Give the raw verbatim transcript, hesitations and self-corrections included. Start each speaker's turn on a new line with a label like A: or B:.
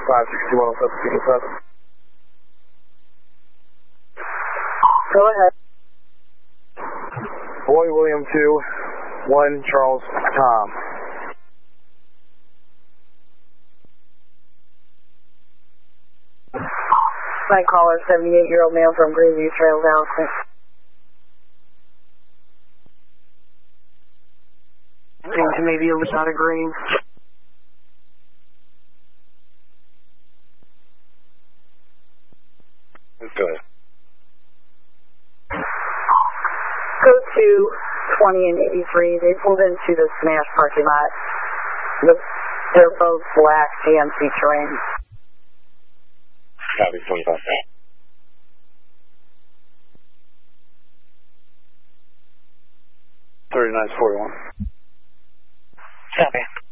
A: five six two one seven two seven.
B: Go ahead.
A: Boy William two, one Charles Tom.
B: My caller, seventy-eight-year-old male from Greenview Trails, Allison. Seems to maybe a little out of green.
A: Go ahead.
B: Go to twenty and eighty-three. They pulled into the Smash parking lot. The, they're both black G M C Terrain.
A: Copy, twenty-five. thirty-nine forty-one.
B: Copy.